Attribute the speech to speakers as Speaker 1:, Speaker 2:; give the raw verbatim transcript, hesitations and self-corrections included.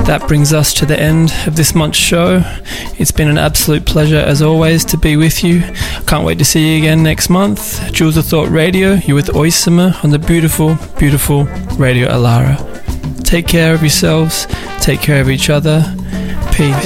Speaker 1: that brings us to the end of this month's show. It's been an absolute pleasure, as always, to be with you. Can't wait to see you again next month. Jewels of Thought Radio, you're with Oisama on the beautiful, beautiful Radio Alara. Take care of yourselves, take care of each other. Peace.